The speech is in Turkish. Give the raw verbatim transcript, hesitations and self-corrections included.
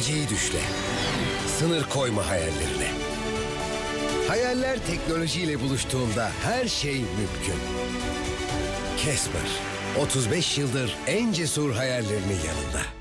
geleceği düşle. Sınır koyma hayallerine. Hayaller teknolojiyle buluştuğunda her şey mümkün. Casper, otuz beş yıldır en cesur hayallerinin yanında.